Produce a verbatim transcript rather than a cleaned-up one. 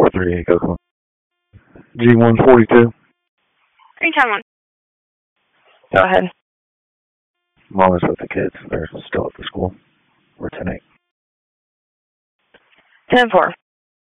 four three eight, Oakland. G one forty-two. Anytime one. Go ahead. Mom is with the kids. They're still at the school. We're ten eight. ten four.